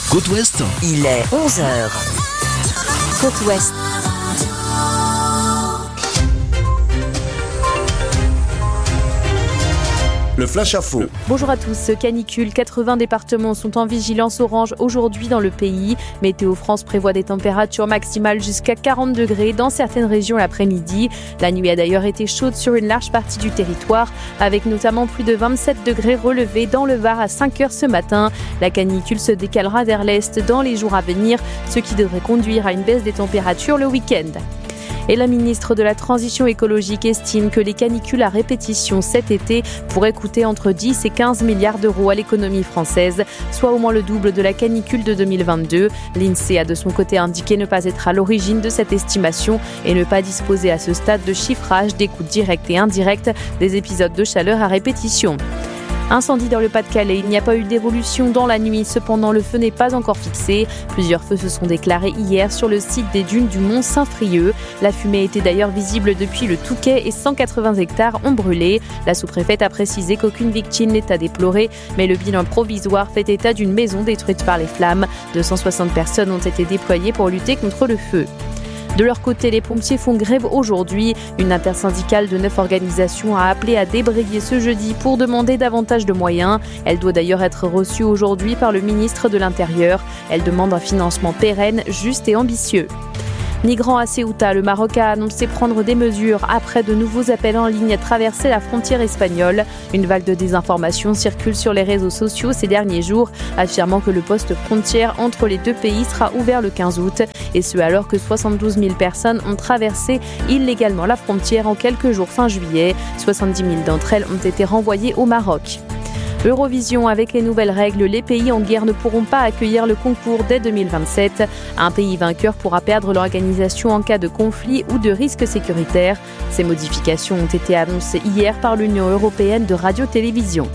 Côte Ouest, il est 11h. Côte Ouest. Le flash info. Bonjour à tous. Canicule, 80 départements sont en vigilance orange aujourd'hui dans le pays. Météo France prévoit des températures maximales jusqu'à 40 degrés dans certaines régions l'après-midi. La nuit a d'ailleurs été chaude sur une large partie du territoire, avec notamment plus de 27 degrés relevés dans le Var à 5h ce matin. La canicule se décalera vers l'est dans les jours à venir, ce qui devrait conduire à une baisse des températures le week-end. Et la ministre de la Transition écologique estime que les canicules à répétition cet été pourraient coûter entre 10 et 15 milliards d'euros à l'économie française, soit au moins le double de la canicule de 2022. L'INSEE a de son côté indiqué ne pas être à l'origine de cette estimation et ne pas disposer à ce stade de chiffrage des coûts directs et indirects des épisodes de chaleur à répétition. Incendie dans le Pas-de-Calais, il n'y a pas eu d'évolution dans la nuit, cependant le feu n'est pas encore fixé. Plusieurs feux se sont déclarés hier sur le site des dunes du Mont Saint-Frieux. La fumée était d'ailleurs visible depuis le Touquet et 180 hectares ont brûlé. La sous-préfète a précisé qu'aucune victime n'est à déplorer, mais le bilan provisoire fait état d'une maison détruite par les flammes. 260 personnes ont été déployées pour lutter contre le feu. De leur côté, les pompiers font grève aujourd'hui. Une intersyndicale de 9 organisations a appelé à débrayer ce jeudi pour demander davantage de moyens. Elle doit d'ailleurs être reçue aujourd'hui par le ministre de l'Intérieur. Elle demande un financement pérenne, juste et ambitieux. Migrants à Ceuta, le Maroc a annoncé prendre des mesures après de nouveaux appels en ligne à traverser la frontière espagnole. Une vague de désinformation circule sur les réseaux sociaux ces derniers jours, affirmant que le poste frontière entre les deux pays sera ouvert le 15 août. Et ce alors que 72 000 personnes ont traversé illégalement la frontière en quelques jours fin juillet. 70 000 d'entre elles ont été renvoyées au Maroc. Eurovision, avec les nouvelles règles, les pays en guerre ne pourront pas accueillir le concours dès 2027. Un pays vainqueur pourra perdre l'organisation en cas de conflit ou de risque sécuritaire. Ces modifications ont été annoncées hier par l'Union européenne de radio-télévision.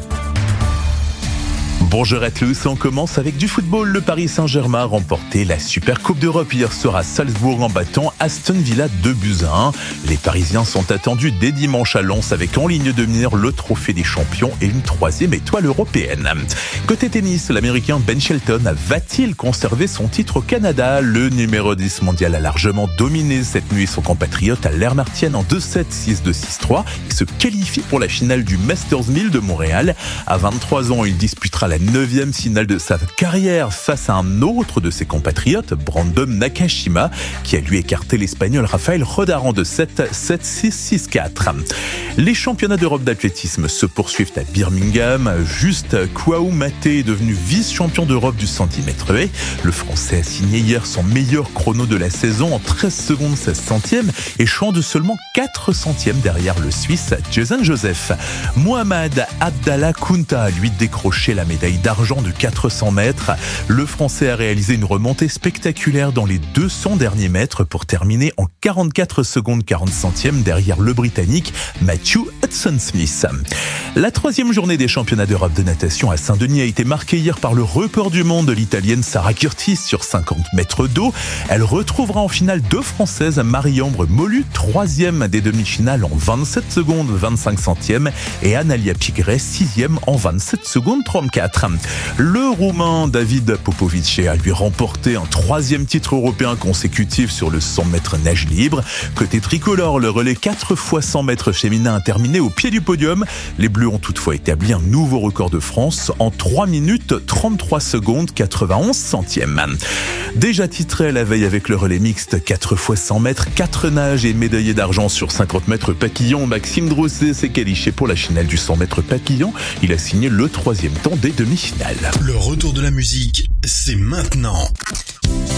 bonjour à tous, on commence avec du football. Le Paris Saint-Germain a remporté la Super Coupe d'Europe hier soir à Salzbourg en battant Aston Villa 2-1. Les Parisiens sont attendus dès dimanche à Lens avec en ligne de mire le trophée des champions et une 3e étoile européenne. Côté tennis, l'Américain Ben Shelton va-t-il conserver son titre au Canada? Le numéro 10 mondial a largement dominé cette nuit son compatriote Lerm Martienne en 2-7, 6-2, 6-3. Il se qualifie pour la finale du Masters 1000 de Montréal. À 23 ans, il disputera la 9e finale de sa carrière face à un autre de ses compatriotes, Brandon Nakashima, qui a lui écarté l'Espagnol Rafael Rodaran de 7, 7-6, 6-4. Les championnats d'Europe d'athlétisme se poursuivent à Birmingham. Juste Kouaoumate est devenu vice-champion d'Europe du 110 mètres haies. Le Français a signé hier son meilleur chrono de la saison en 13 secondes 16 centièmes, échouant de seulement 4 centièmes derrière le Suisse Jason Joseph. Mohamed Abdallah Kounta a lui décroché la médaille d'argent de 400 mètres. Le Français a réalisé une remontée spectaculaire dans les 200 derniers mètres pour terminer en 44 secondes 40 centièmes derrière le Britannique Matthew Hudson-Smith. La 3e journée des championnats d'Europe de natation à Saint-Denis a été marquée hier par le record du monde de l'Italienne Sarah Curtis sur 50 mètres d'eau. Elle retrouvera en finale 2 Françaises, Marie-Ambre Molu, 3e des demi-finales en 27 secondes 25 centièmes et Analia Pigret, 6e en 27 secondes 34. Le Roumain David Popovic a lui remporté un 3e titre européen consécutif sur le 100 mètres nage libre. Côté tricolore, le relais 4 x 100 mètres féminin a terminé au pied du podium. Les Bleus ont toutefois établi un nouveau record de France en 3 minutes 33 secondes 91 centièmes. Déjà titré à la veille avec le relais mixte 4 x 100 mètres, 4 nages et médaillé d'argent sur 50 mètres papillon, Maxime Drossé s'est qualifié pour la finale du 100 mètres papillon. Il a signé le 3e temps des demi-finales. Le retour de la musique, c'est maintenant.